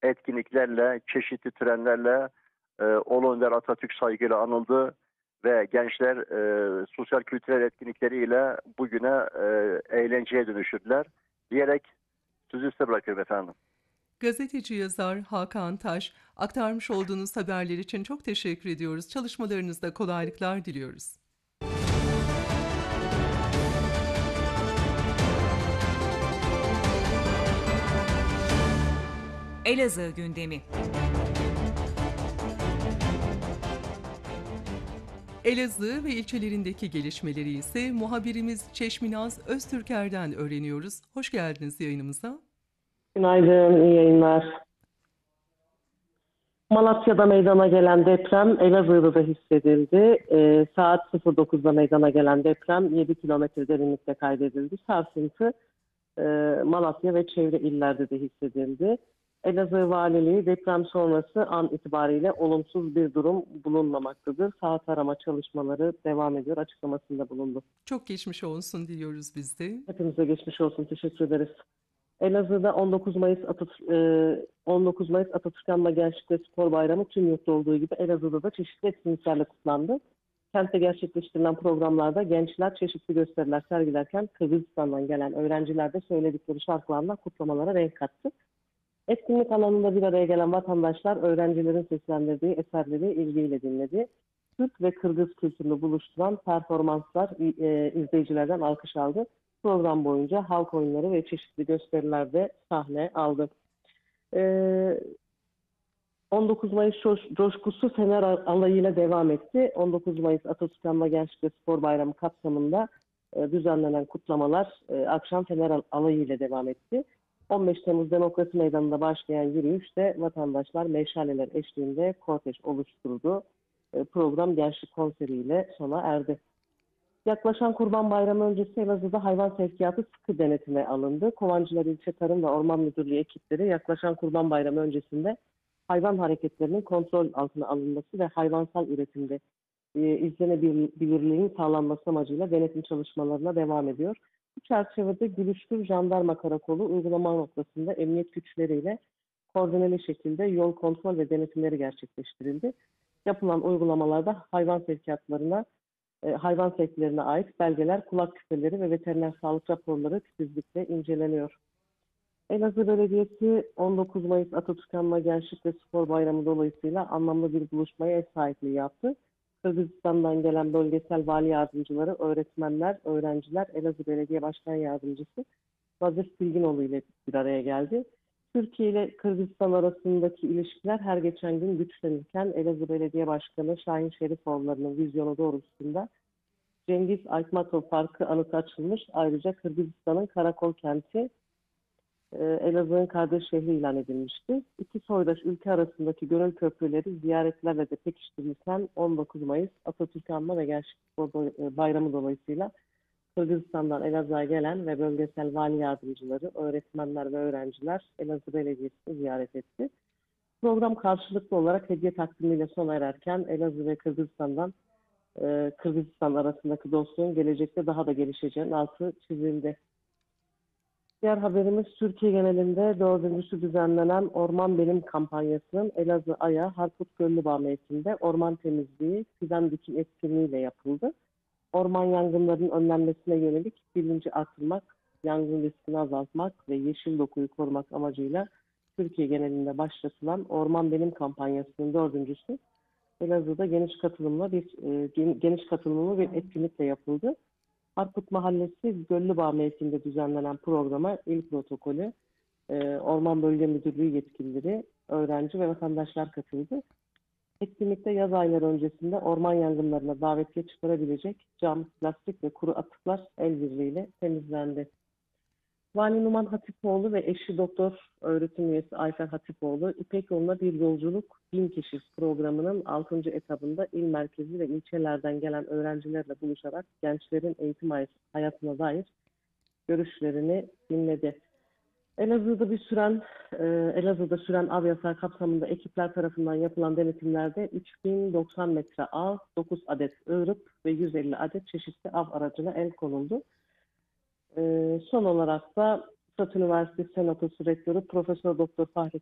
etkinliklerle, çeşitli törenlerle Ulu Önder Atatürk saygıyla anıldı ve gençler sosyal kültürel etkinlikleriyle bugüne eğlenceye dönüştürdüler diyerek sözü size bırakıyorum efendim. Gazeteci yazar Hakan Taş, aktarmış olduğunuz haberler için çok teşekkür ediyoruz. Çalışmalarınızda kolaylıklar diliyoruz. Elazığ gündemi. Elazığ ve ilçelerindeki gelişmeleri ise muhabirimiz Çeşminaz Öztürker'den öğreniyoruz. Hoş geldiniz yayınımıza. Günaydın, iyi yayınlar. Malatya'da meydana gelen deprem Elazığ'da da hissedildi. Saat 09'da meydana gelen deprem 7 kilometre derinlikte kaydedildi. Sarsıntı Malatya ve çevre illerde de hissedildi. Elazığ Valiliği deprem sonrası an itibariyle olumsuz bir durum bulunmamaktadır. Saat arama çalışmaları devam ediyor açıklamasında bulundu. Çok geçmiş olsun diliyoruz biz de. Hepimize geçmiş olsun, teşekkür ederiz. Elazığ'da 19 Mayıs Atatürk Anma Gençlik ve Spor Bayramı tüm yurtta olduğu gibi Elazığ'da da çeşitli etkinliklerle kutlandı. Kentte gerçekleştirilen programlarda gençler çeşitli gösteriler sergilerken Kırgızistan'dan gelen öğrenciler de söyledikleri şarkılarla kutlamalara renk kattı. Etkinlik alanında bir araya gelen vatandaşlar öğrencilerin seslendirdiği eserleri ilgiyle dinledi. Türk ve Kırgız kültürünü buluşturan performanslar izleyicilerden alkış aldı. Program boyunca halk oyunları ve çeşitli gösterilerde sahne aldı. 19 Mayıs coşkusu Fener alayıyla devam etti. 19 Mayıs Atatürk Anma Gençlik ve Spor Bayramı kapsamında düzenlenen kutlamalar akşam Fener alayıyla devam etti. 15 Temmuz Demokrasi Meydanı'nda başlayan yürüyüşte vatandaşlar meşaleler eşliğinde kortej oluşturdu. Program gençlik konseriyle sona erdi. Yaklaşan Kurban Bayramı öncesi Elazığ'da hayvan sevkiyatı sıkı denetime alındı. Kovancılar İlçe Tarım ve Orman Müdürlüğü ekipleri yaklaşan Kurban Bayramı öncesinde hayvan hareketlerinin kontrol altına alınması ve hayvansal üretimde izlenebilirliğin sağlanması amacıyla denetim çalışmalarına devam ediyor. Bu çerçevede Gülüştür Jandarma Karakolu uygulama noktasında emniyet güçleriyle koordineli şekilde yol kontrol ve denetimleri gerçekleştirildi. Yapılan uygulamalarda hayvan sevklerine ait belgeler, kulak küpeleri ve veteriner sağlık raporları titizlikle inceleniyor. Elazığ Belediyesi 19 Mayıs Atatürk Anma Gençlik ve Spor Bayramı dolayısıyla anlamlı bir buluşmaya ev sahipliği yaptı. Kırgızistan'dan gelen bölgesel vali yardımcıları, öğretmenler, öğrenciler, Elazığ Belediye Başkan Yardımcısı Vazif Bilginoğlu ile bir araya geldi. Türkiye ile Kırgızistan arasındaki ilişkiler her geçen gün güçlenirken Elazığ Belediye Başkanı Şahin Şerifoğulları'nın vizyonu doğrultusunda Cengiz Aytmatov Parkı anıtı açılmış. Ayrıca Kırgızistan'ın Karakol kenti Elazığ'ın kardeş şehri ilan edilmişti. İki soydaş ülke arasındaki gönül köprüleri ziyaretlerle de pekiştirilirken 19 Mayıs Atatürk Anma ve Gençlik Bayramı dolayısıyla Kırgızistan'dan Elazığ'a gelen ve bölgesel vali yardımcıları, öğretmenler ve öğrenciler Elazığ Belediyesi'ni ziyaret etti. Program karşılıklı olarak hediye takdimiyle sona ererken Elazığ ve Kırgızistan arasındaki dostluğun gelecekte daha da gelişeceğinin altı çizildi. Diğer haberimiz Türkiye genelinde dördüncüsü düzenlenen Orman Benim kampanyasının Elazığ Aya Harput Göllübağ mevkinde orman temizliği, fidan dikim etkinliğiyle yapıldı. Orman yangınlarının önlenmesine yönelik bilinci artırmak, yangın riskini azaltmak ve yeşil dokuyu korumak amacıyla Türkiye genelinde başlatılan Orman Benim kampanyasının dördüncüsü Elazığ'da geniş katılımlı bir etkinlikle yapıldı. Harput Mahallesi Göllübağ mevkinde düzenlenen programa il protokolü, Orman Bölge Müdürlüğü yetkilileri, öğrenci ve vatandaşlar katıldı. Etkinlikte yaz ayları öncesinde orman yangınlarına davetiye çıkarabilecek cam, plastik ve kuru atıklar el birliğiyle temizlendi. Vali Numan Hatipoğlu ve eşi doktor öğretim üyesi Ayfer Hatipoğlu, İpek Yolu'na bir yolculuk 1000 kişi programının 6. etabında il merkezi ve ilçelerden gelen öğrencilerle buluşarak gençlerin eğitim hayatına dair görüşlerini dinledi. Elazığ'da süren av yasağı kapsamında ekipler tarafından yapılan denetimlerde 3090 metre av, 9 adet ığırıp ve 150 adet çeşitli av aracına el konuldu. Son olarak da Fırat Üniversitesi Senatosu Rektörü Profesör Doktor Fahrettin